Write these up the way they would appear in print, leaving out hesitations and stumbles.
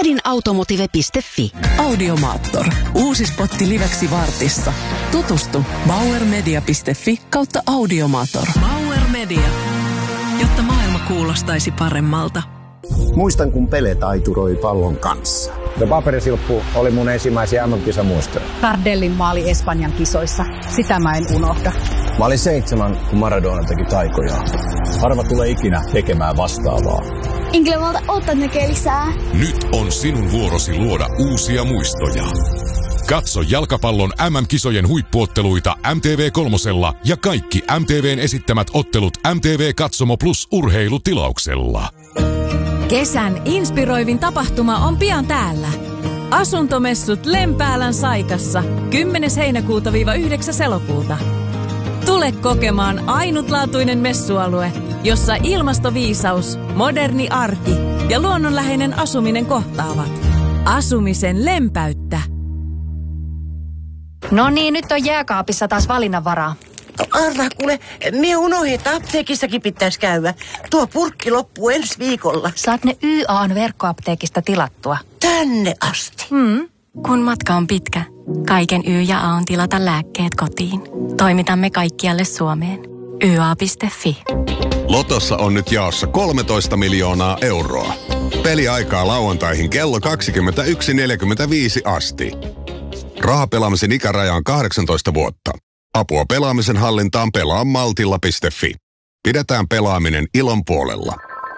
Odinautomotive.fi. Audiomaattor. Uusi spotti liveksi Vartissa. Tutustu bauermedia.fi/audiomaattor. Bauer Media. Jotta maailma kuulostaisi paremmalta. Muistan, kun Pele taituroi pallon kanssa. Paperisilppu oli mun ensimmäisiä MM-kisamuistoja. Tardellin maali Espanjan kisoissa. Sitä mä en unohda. Mä olin 7, kun Maradona teki taikoja. Harva tulee ikinä tekemään vastaavaa. Enkelmalta oottaa näkee lisää. Nyt on sinun vuorosi luoda uusia muistoja. Katso jalkapallon MM-kisojen huippuotteluita MTV3 ja kaikki MTVn esittämät ottelut MTV Katsomo Plus -urheilutilauksella. Kesän inspiroivin tapahtuma on pian täällä. Asuntomessut Lempäälän Saikassa 10. heinäkuuta-9. elokuuta. Tule kokemaan ainutlaatuinen messualue, jossa ilmastoviisaus, moderni arki ja luonnonläheinen asuminen kohtaavat. Asumisen lempäyttä. No niin, nyt on jääkaapissa taas valinnanvaraa. Arvaa kuule, mie unohdin, että apteekissakin pitäisi käydä. Tuo purkki loppuu ensi viikolla. Saat ne YA:n verkkoapteekista tilattua. Tänne asti? Kun matka on pitkä, kaiken Y ja A on tilata lääkkeet kotiin. Toimitamme kaikkialle Suomeen. YA.fi. Lotossa on nyt jaossa 13 miljoonaa euroa. Peliaikaa lauantaihin kello 21.45 asti. Rahapelaamisen ikäraja on 18 vuotta. Apua pelaamisen hallintaan pelaa maltilla.fi. Pidetään pelaaminen ilon puolella.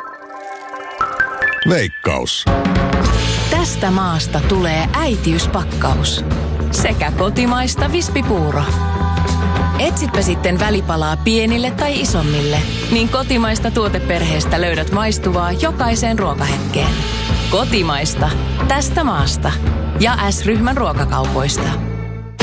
Veikkaus. Tästä maasta tulee äitiyspakkaus. Sekä kotimaista vispipuuro. Etsitpä sitten välipalaa pienille tai isommille, niin kotimaista tuoteperheestä löydät maistuvaa jokaiseen ruokahetkeen. Kotimaista. Tästä maasta. Ja S-ryhmän ruokakaupoista.